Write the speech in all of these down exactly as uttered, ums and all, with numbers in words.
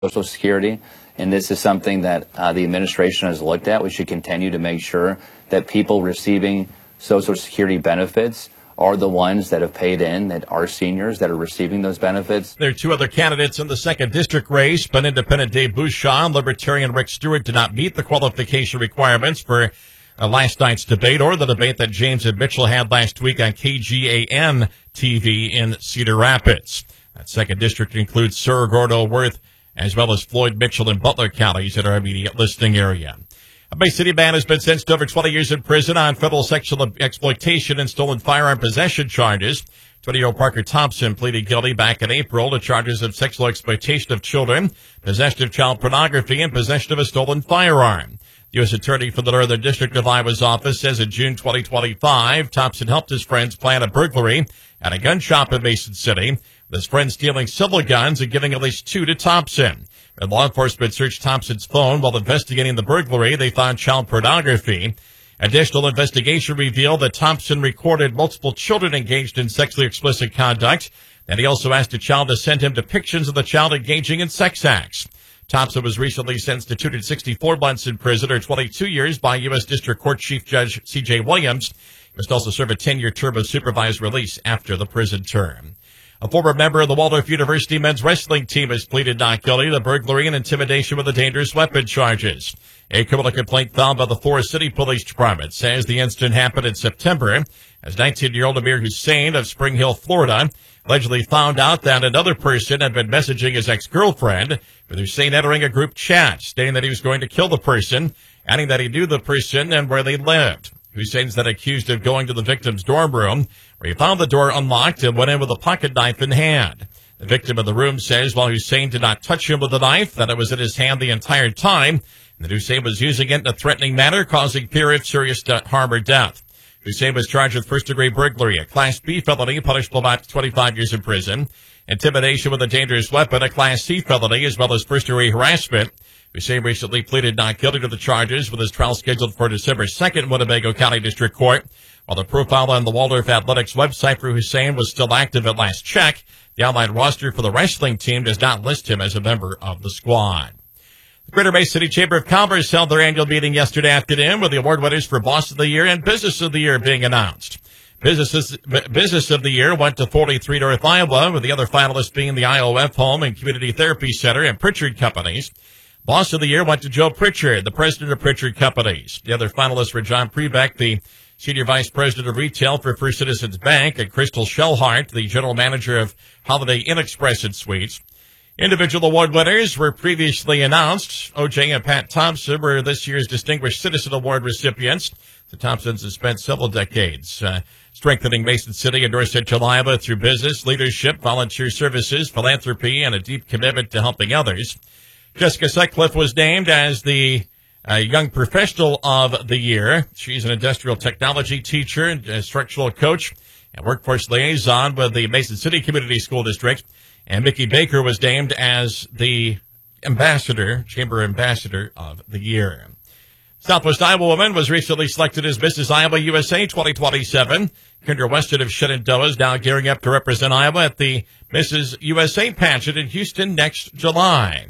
Social Security, and this is something that uh, the administration has looked at. We should continue to make sure that people receiving Social Security benefits are the ones that have paid in, that are seniors that are receiving those benefits. There are two other candidates in the second district race, but Independent Dave Bouchon and Libertarian Rick Stewart did not meet the qualification requirements for uh, last night's debate or the debate that James and Mitchell had last week on K G A N T V in Cedar Rapids. That second district includes Cerro Gordo, Worth, as well as Floyd, Mitchell, and Butler counties in our immediate listening area. A Bay City man has been sentenced to over twenty years in prison on federal sexual exploitation and stolen firearm possession charges. twenty-year-old Parker Thompson pleaded guilty back in April to charges of sexual exploitation of children, possession of child pornography, and possession of a stolen firearm. The U S Attorney for the Northern District of Iowa's office says in June twenty twenty-five, Thompson helped his friends plan a burglary at a gun shop in Mason City, with his friends stealing several guns and giving at least two to Thompson. When law enforcement searched Thompson's phone while investigating the burglary, they found child pornography. Additional investigation revealed that Thompson recorded multiple children engaged in sexually explicit conduct, and he also asked a child to send him depictions of the child engaging in sex acts. Thompson was recently sentenced to two hundred sixty-four months in prison, or twenty-two years, by U S District Court Chief Judge C J Williams. He must also serve a ten-year term of supervised release after the prison term. A former member of the Waldorf University men's wrestling team has pleaded not guilty to burglary and intimidation with a dangerous weapon charges. A criminal complaint filed by the Forest City Police Department says the incident happened in September as nineteen-year-old Amir Hussein of Spring Hill, Florida, allegedly found out that another person had been messaging his ex-girlfriend, with Hussein entering a group chat, stating that he was going to kill the person, adding that he knew the person and where they lived. Hussein's then accused of going to the victim's dorm room, where he found the door unlocked and went in with a pocket knife in hand. The victim in the room says while Hussein did not touch him with the knife, that it was in his hand the entire time, and that Hussein was using it in a threatening manner, causing fear of serious harm or death. Hussein was charged with first-degree burglary, a Class B felony punishable by twenty-five years in prison, intimidation with a dangerous weapon, a Class C felony, as well as first-degree harassment. Hussein recently pleaded not guilty to the charges, with his trial scheduled for December second in Winnebago County District Court. While the profile on the Waldorf Athletics website for Hussein was still active at last check, the online roster for the wrestling team does not list him as a member of the squad. The Greater Bay City Chamber of Commerce held their annual meeting yesterday afternoon, with the award winners for Boss of the Year and Business of the Year being announced. Businesses, Business of the Year went to forty-three North Iowa, with the other finalists being the I O F Home and Community Therapy Center and Pritchard Companies. Boss of the Year went to Joe Pritchard, the president of Pritchard Companies. The other finalists were John Prebeck, the senior vice president of retail for First Citizens Bank, and Crystal Shellhart, the general manager of Holiday Inn Express and Suites. Individual award winners were previously announced. O J and Pat Thompson were this year's Distinguished Citizen Award recipients. The Thompsons have spent several decades uh, strengthening Mason City and North Central Iowa through business, leadership, volunteer services, philanthropy, and a deep commitment to helping others. Jessica Sutcliffe was named as the uh, Young Professional of the Year. She's an industrial technology teacher and instructional coach and workforce liaison with the Mason City Community School District. And Mickey Baker was named as the ambassador, Chamber Ambassador of the Year. Southwest Iowa woman was recently selected as Missus Iowa U S A twenty twenty-seven. Kendra Weston of Shenandoah is now gearing up to represent Iowa at the Missus U S A pageant in Houston next July.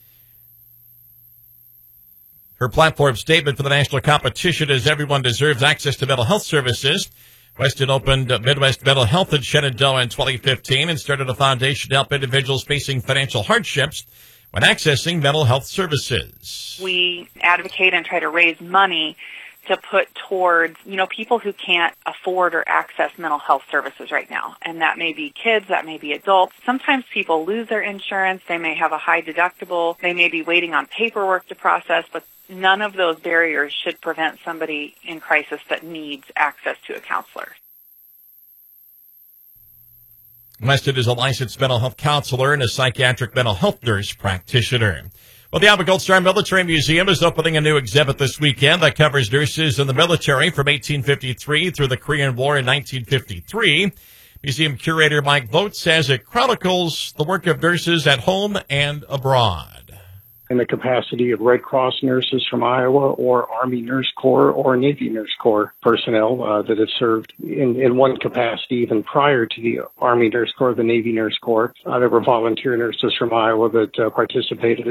Her platform statement for the national competition is everyone deserves access to mental health services. Weston opened Midwest Mental Health in Shenandoah in twenty fifteen and started a foundation to help individuals facing financial hardships when accessing mental health services. We advocate and try to raise money to put towards, you know, people who can't afford or access mental health services right now. And that may be kids, that may be adults. Sometimes people lose their insurance. They may have a high deductible. They may be waiting on paperwork to process, but none of those barriers should prevent somebody in crisis that needs access to a counselor. Weston is a licensed mental health counselor and a psychiatric mental health nurse practitioner. Well, the Iowa Gold Star Military Museum is opening a new exhibit this weekend that covers nurses in the military from eighteen fifty-three through the Korean War in nineteen fifty-three. Museum curator Mike Vogt says it chronicles the work of nurses at home and abroad. in the capacity of Red Cross nurses from Iowa or Army Nurse Corps or Navy Nurse Corps personnel uh, that have served in, in one capacity even prior to the Army Nurse Corps, the Navy Nurse Corps. Uh, there were volunteer nurses from Iowa that uh, participated